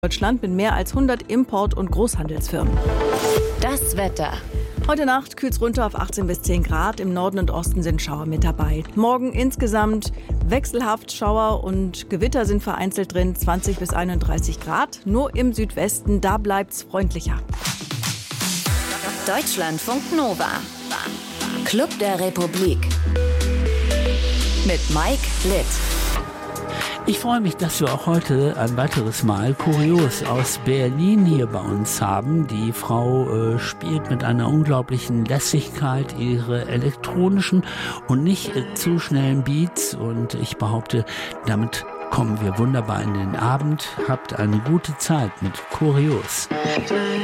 Deutschland mit mehr als 100 Import- und Großhandelsfirmen. Das Wetter. Heute Nacht kühlt es runter auf 18 bis 10 Grad. Im Norden und Osten sind Schauer mit dabei. Morgen insgesamt wechselhaft Schauer und Gewitter sind vereinzelt drin. 20 bis 31 Grad. Nur im Südwesten, da bleibt's freundlicher. Deutschlandfunk Nova. Club der Republik. Mit Mike Litt. Ich freue mich, dass wir auch heute ein weiteres Mal Kurios aus Berlin hier bei uns haben. Die Frau spielt mit einer unglaublichen Lässigkeit ihre elektronischen und nicht zu schnellen Beats. Und ich behaupte, damit kommen wir wunderbar in den Abend. Habt eine gute Zeit mit Kurios.